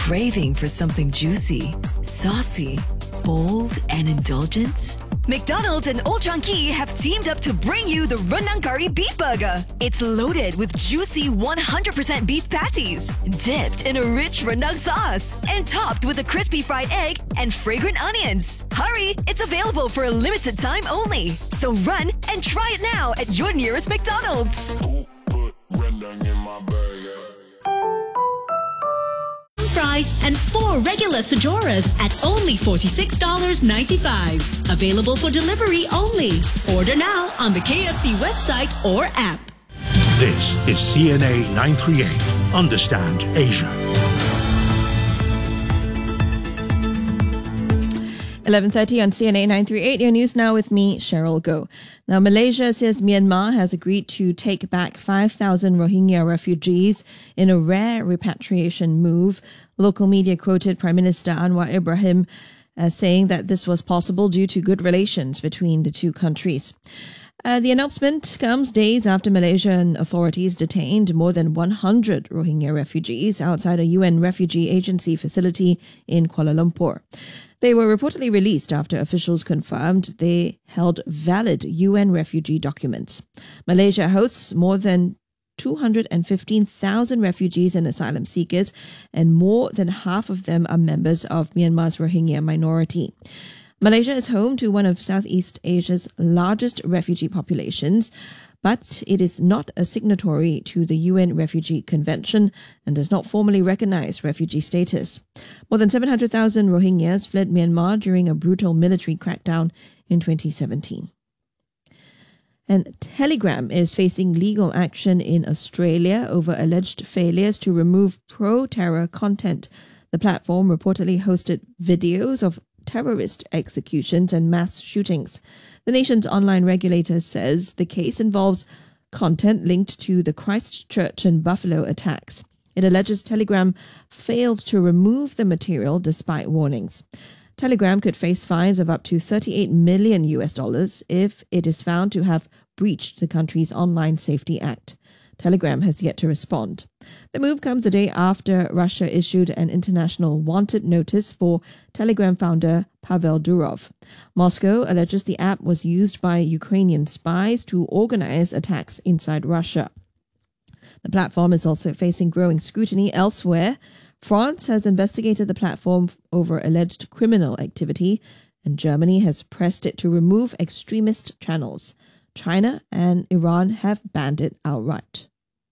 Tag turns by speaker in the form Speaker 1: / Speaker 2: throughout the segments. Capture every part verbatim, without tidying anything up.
Speaker 1: craving for something juicy, saucy, bold, and indulgent? McDonald's and Old Chang Kee have teamed up to bring you the Rendang Curry Beef Burger. It's loaded with juicy one hundred percent beef patties, dipped in a rich rendang sauce, and topped with a crispy fried egg and fragrant onions. Hurry, it's available for a limited time only. So run and try it now at your nearest McDonald's.
Speaker 2: Who put rendang in my burger?
Speaker 3: Fries and four regular Sajoras at only forty-six dollars and ninety-five cents. Available for delivery only. Order now on the K F C website or app.
Speaker 4: This is C N A nine thirty-eight. Understand Asia.
Speaker 5: eleven thirty on C N A nine thirty-eight. Your news now with me, Cheryl Goh. Now, Malaysia says Myanmar has agreed to take back five thousand Rohingya refugees in a rare repatriation move. Local media quoted Prime Minister Anwar Ibrahim as saying that this was possible due to good relations between the two countries. Uh, the announcement comes days after Malaysian authorities detained more than one hundred Rohingya refugees outside a U N refugee agency facility in Kuala Lumpur. They were reportedly released after officials confirmed they held valid U N refugee documents. Malaysia hosts more than two hundred fifteen thousand refugees and asylum seekers, and more than half of them are members of Myanmar's Rohingya minority. Malaysia is home to one of Southeast Asia's largest refugee populations, but it is not a signatory to the U N Refugee Convention and does not formally recognize refugee status. More than seven hundred thousand Rohingyas fled Myanmar during a brutal military crackdown in twenty seventeen. And Telegram is facing legal action in Australia over alleged failures to remove pro-terror content. The platform reportedly hosted videos of terrorist executions and mass shootings. The nation's online regulator says the case involves content linked to the Christchurch and Buffalo attacks. It alleges Telegram failed to remove the material despite warnings. Telegram could face fines of up to thirty-eight million U S dollars if it is found to have breached the country's Online Safety Act. Telegram has yet to respond. The move comes a day after Russia issued an international wanted notice for Telegram founder Pavel Durov. Moscow alleges the app was used by Ukrainian spies to organize attacks inside Russia. The platform is also facing growing scrutiny elsewhere. France has investigated the platform over alleged criminal activity, and Germany has pressed it to remove extremist channels. China and Iran have banned it outright.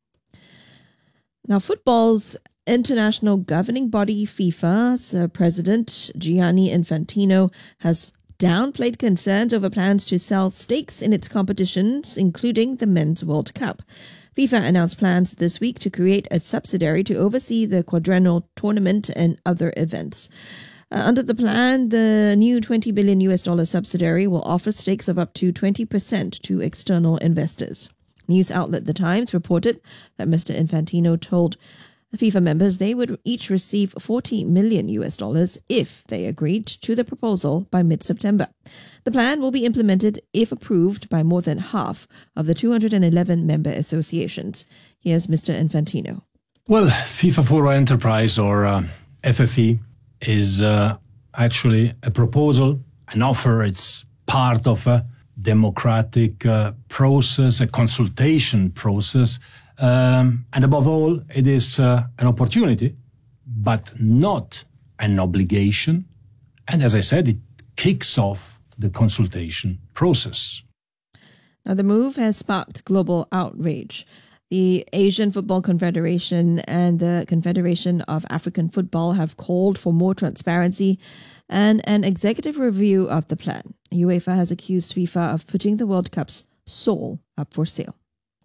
Speaker 5: Now, football's international governing body, FIFA's uh, president, Gianni Infantino, has downplayed concerns over plans to sell stakes in its competitions, including the Men's World Cup. FIFA announced plans this week to create a subsidiary to oversee the quadrennial tournament and other events. Uh, under the plan, the new twenty billion U S dollar subsidiary will offer stakes of up to twenty percent to external investors. News outlet The Times reported that Mister Infantino told FIFA members they would each receive forty million U S dollars if they agreed to the proposal by mid-September. The plan will be implemented if approved by more than half of the two hundred eleven member associations. Here's Mister Infantino.
Speaker 6: Well, FIFA for Enterprise, or uh, F F E, is uh, actually a proposal, an offer. It's part of a democratic uh, process, a consultation process. Um, and above all, it is uh, an opportunity, but not an obligation. And as I said, it kicks off the consultation process.
Speaker 5: Now, the move has sparked global outrage. The Asian Football Confederation and the Confederation of African Football have called for more transparency and an executive review of the plan. UEFA has accused FIFA of putting the World Cup's soul up for sale.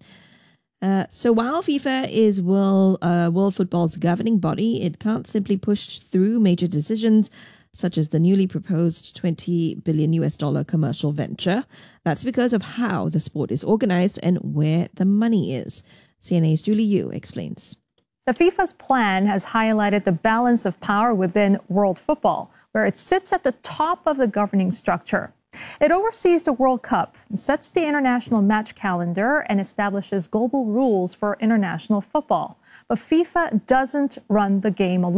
Speaker 5: Uh, so while FIFA is world, uh, world football's governing body, it can't simply push through major decisions such as the newly proposed twenty billion U S dollar commercial venture. That's because of how the sport is organized and where the money is. C N A's Julie Yu explains.
Speaker 7: The FIFA's plan has highlighted the balance of power within world football, where it sits at the top of the governing structure. It oversees the World Cup, sets the international match calendar, and establishes global rules for international football. But FIFA doesn't run the game alone.